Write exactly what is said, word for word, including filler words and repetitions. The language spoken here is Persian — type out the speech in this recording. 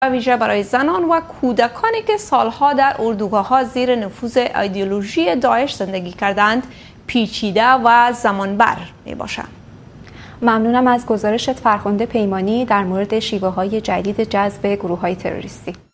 ویژه برای زنان و کودکانی که سالها در اردوگاه‌ها زیر نفوذ ایدئولوژی داعش زندگی کردند پیچیده و زمانبر میباشد. ممنونم از گزارشت فرخنده پیمانی در مورد شیوه‌های جدید جذب گروه‌های تروریستی.